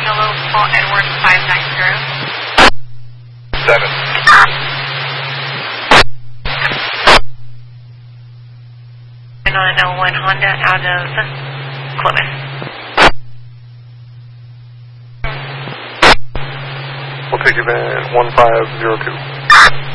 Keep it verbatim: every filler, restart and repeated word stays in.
Hello, Paul Edward five nine zero. Seven. nine oh one Honda out of Clovis. We'll take you at one five zero two.